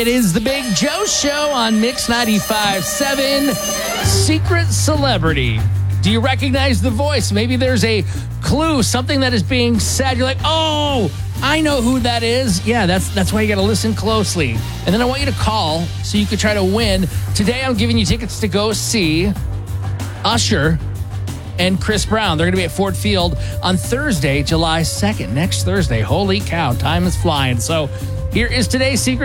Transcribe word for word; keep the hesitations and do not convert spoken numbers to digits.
It is the Big Joe Show on Mix ninety-five point seven. Secret celebrity. Do you recognize the voice? Maybe there's a clue, something that is being said. You're like, oh, I know who that is. Yeah, that's that's why you got to listen closely. And then I want you to call so you can try to win. Today I'm giving you tickets to go see Usher and Chris Brown. They're going to be at Ford Field on Thursday, July second. Next Thursday. Holy cow, time is flying. So here is today's secret